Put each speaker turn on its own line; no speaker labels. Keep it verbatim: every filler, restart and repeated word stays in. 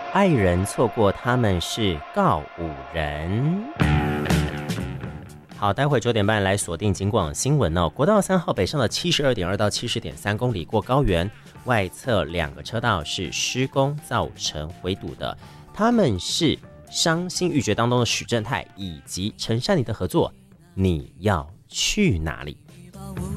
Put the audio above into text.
爱人错过他们是告五人。好，待会九点半来锁定警广新闻哦。国道三号北上的七十二点二到七十点三公里过高原，外侧两个车道是施工造成回堵的，他们是伤心欲绝当中的许正泰以及陈珊妮的合作，你要去哪里？